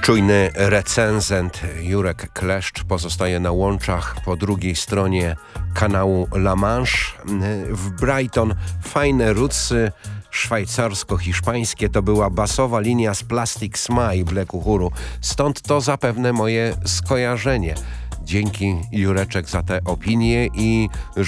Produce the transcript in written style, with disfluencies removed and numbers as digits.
Czujny recenzent Jurek Kleszcz pozostaje na Łączach po drugiej stronie kanału La Manche. W Brighton fajne rootsy szwajcarsko-hiszpańskie to była basowa linia z Plastic Smile Black Uhuru. Stąd to zapewne moje skojarzenie. Dzięki, Jureczek, za te opinie i